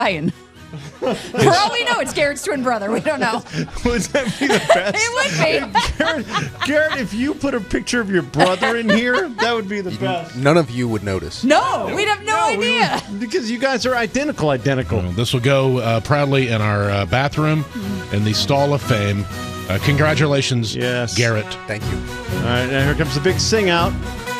Ryan. For all we know, it's Garrett's twin brother. We don't know. Would that be the best? It would be. Garrett, if you put a picture of your brother in here, that would be the best. None of you would notice. No, we'd have no idea. Because you guys are identical. Well, this will go proudly in our bathroom in the Stall of Fame. Congratulations, Yes. Garrett. Thank you. All right, now here comes the big sing out.